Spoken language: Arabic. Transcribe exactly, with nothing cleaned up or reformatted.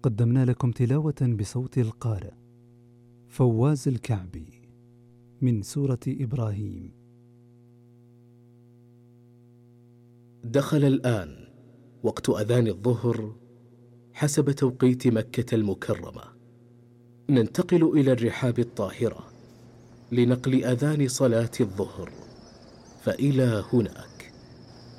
قدمنا لكم تلاوة بصوت القارئ فواز الكعبي من سورة إبراهيم. دخل الآن وقت أذان الظهر حسب توقيت مكة المكرمة. ننتقل إلى الرحاب الطاهرة لنقل أذان صلاة الظهر، فإلى هناك.